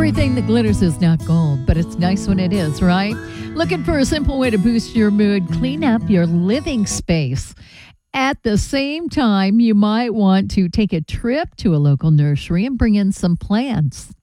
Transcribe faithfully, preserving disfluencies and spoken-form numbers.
Everything that glitters is not gold, but it's nice when it is, right? Looking for a simple way to boost your mood? Clean up your living space. At the same time, you might want to take a trip to a local nursery and bring in some plants.